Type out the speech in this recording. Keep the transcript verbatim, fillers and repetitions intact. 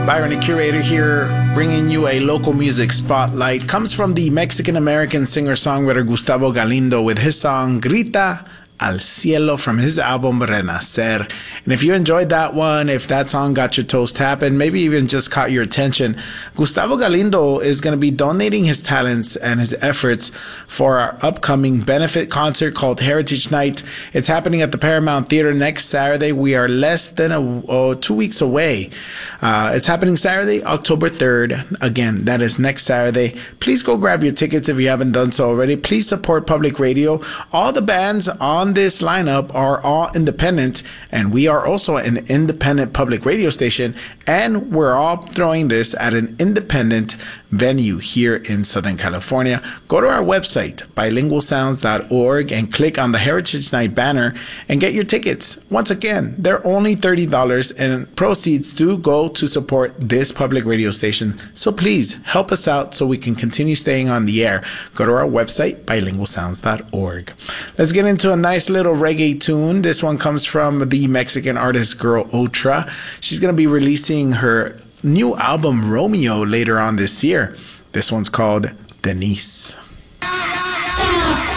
Byron, the curator here, bringing you a local music spotlight. Comes from the Mexican-American singer-songwriter Gustavo Galindo with his song Grita al Cielo from his album Renacer. And if you enjoyed that one, if that song got your toes tapping, maybe even just caught your attention, Gustavo Galindo is going to be donating his talents and his efforts for our upcoming benefit concert called Heritage Night. It's happening at the Paramount Theater next Saturday. We are less than a, oh, two weeks away. Uh, it's happening Saturday, October third. Again, that is next Saturday. Please go grab your tickets if you haven't done so already. Please support public radio. All the bands on this lineup are all independent, and we are also an independent public radio station, and we're all throwing this at an independent venue here in Southern California. Go to our website, bilingual sounds dot org, and click on the Heritage Night banner and get your tickets. Once again, they're only thirty dollars, and proceeds do go to support this public radio station. So please help us out so we can continue staying on the air. Go to our website, bilingual sounds dot org. Let's get into a nice little reggae tune. This one comes from the Mexican artist Girl Otra. She's going to be releasing her new album Romeo later on this year. This one's called Denise.